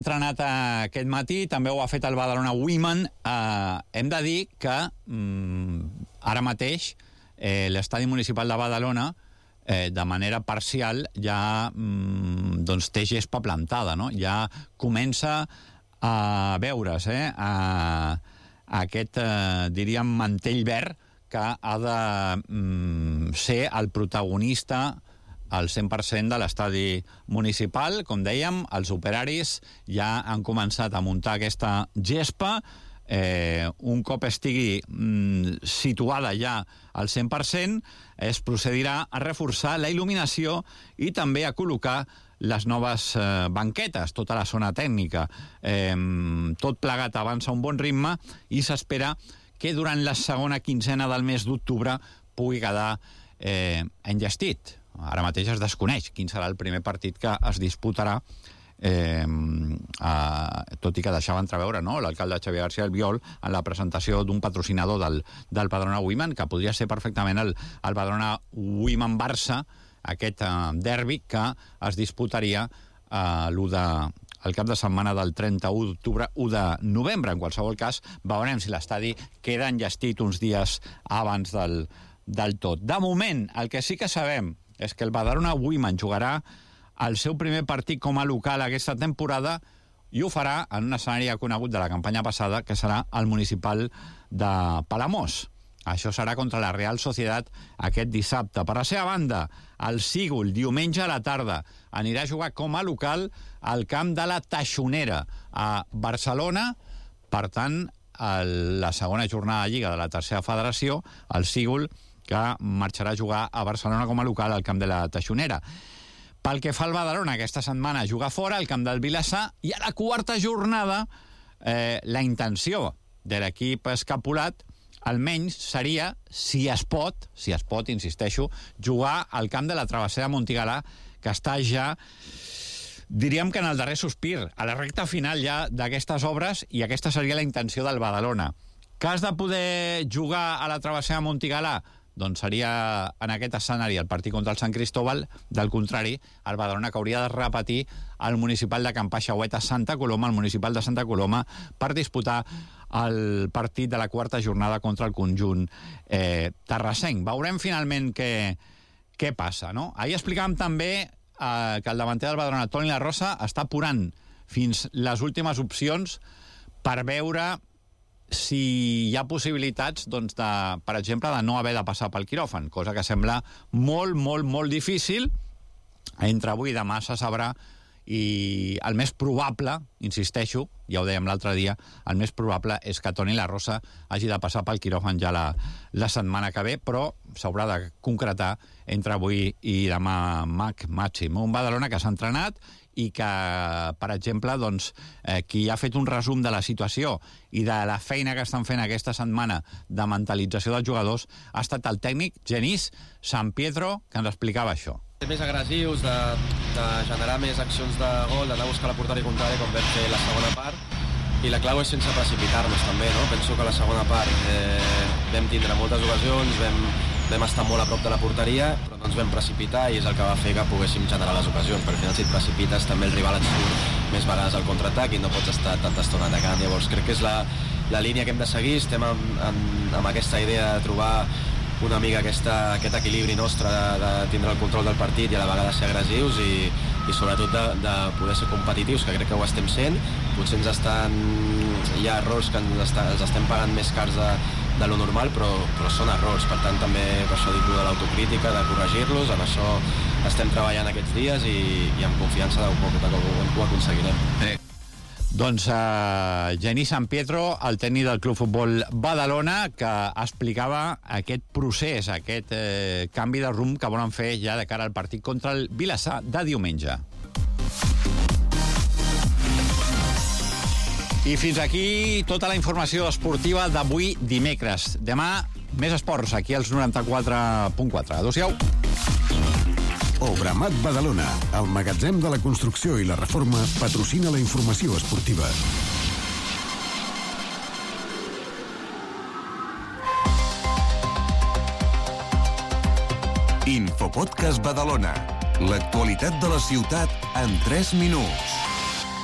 Entrenat aquest matí, també ho ha fet el Badalona Women. Hem de dir que ara mateix l'estadi municipal de Badalona de manera parcial ja té gespa plantada, no? Ja comença a veure's aquest, diríem, mantell verd que ha de ser el protagonista al 100% de l'estadi municipal. Com dèiem, els operaris ja han començat a muntar aquesta gespa. Un cop estigui situada ja al 100%, es procedirà a reforçar la il·luminació i també a col·locar les noves banquetes, tota la zona tècnica. Tot plegat avança a un bon ritme i s'espera que durant la segona quinzena del mes d'octubre pugui quedar enllestit. Ara mateix es desconeix quin serà el primer partit que es disputarà, tot i que deixava entreveure, no?, l'alcalde Xavier García Albiol en la presentació d'un patrocinador del Badalona Women, que podria ser perfectament el Badalona Women Barça, aquest derbi que es disputaria el cap de setmana del 31 d'octubre, 1 de novembre. En qualsevol cas, veurem si l'estadi queda enllestit uns dies abans del tot. De moment, el que sí que sabem és que el Badalona Women jugarà el seu primer partit com a local aquesta temporada i ho farà en un escenari conegut de la campanya passada, que serà el municipal de Palamós. Això serà contra la Real Sociedad aquest dissabte. Per la seva banda, el Sígol, diumenge a la tarda, anirà a jugar com a local al camp de la Taxonera, a Barcelona. Per tant, la segona jornada de Lliga de la tercera federació, el Sígol, que marxarà a jugar a Barcelona com a local al camp de la Taxonera. Pel que fa al Badalona, aquesta setmana jugar fora, al camp del Vilassar, i a la quarta jornada la intenció de l'equip escapulat almenys seria, si es pot, insisteixo, jugar al camp de la Travessera Montigalà, que està ja, diríem que en el darrer sospir, a la recta final ja d'aquestes obres, i aquesta seria la intenció del Badalona. Que has de poder jugar a la Travessera Montigalà? Doncs seria en aquest escenari el partit contra el Sant Cristóbal. Del contrari, el Badalona, que hauria de repetir el municipal de Can Paixauet a Santa Coloma, el municipal de Santa Coloma, per disputar el partit de la quarta jornada contra el conjunt terrassenc. Veurem finalment què passa, no? Ahir explicàvem també que el davanter del Badalona, Toni La Rosa, està apurant fins les últimes opcions per veure si hi ha possibilitats, doncs, per exemple, de no haver de passar pel quiròfan, cosa que sembla molt, molt, molt difícil. Entre avui i demà se sabrà, i el més probable, insisteixo, ja ho dèiem l'altre dia, el més probable és que Toni La Rosa hagi de passar pel quiròfan ja la setmana que ve, però s'haurà de concretar entre avui i demà màxim. Un Badalona que s'ha entrenat i que, per exemple, doncs, qui ha fet un resum de la situació i de la feina que estan fent aquesta setmana de mentalització dels jugadors ha estat el tècnic Genís Sampietro, que ens explicava això. Més agressius, de generar més accions de gol, d'anar a buscar la porteria contrària com vam fer la segona part, i la clau és sense precipitar-nos també, no? Penso que la segona part vam tindre moltes ocasions, vam estar molt a prop de la porteria, però no ens vam precipitar i és el que va fer que poguéssim generar les ocasions, perquè al final si et precipites també el rival et surt més vegades al contraatac i no pots estar tanta estona atacant. Llavors crec que és la línia que hem de seguir, estem amb aquesta idea de trobar una mica aquest equilibri nostre de tindre el control del partit i a la vegada ser agressius i sobretot de poder ser competitius, que crec que ho estem sent. Potser hi ha errors que els estem pagant més cars de lo normal, però són errors. Per tant, també per això dic de l'autocrítica, de corregir-los. En això estem treballant aquests dies i amb confiança que ho aconseguirem. Doncs Genís Sampietro, el tècnic del Club Futbol Badalona, que explicava aquest procés, aquest canvi de rumb que volen fer ja de cara al partit contra el Vilassar de diumenge. I fins aquí tota la informació esportiva d'avui dimecres. Demà, més esports, aquí als 94.4. Adéu-siau. Obramat Badalona, el magatzem de la construcció i la reforma, patrocina la informació esportiva. Infopodcast Badalona. L'actualitat de la ciutat en 3 minuts.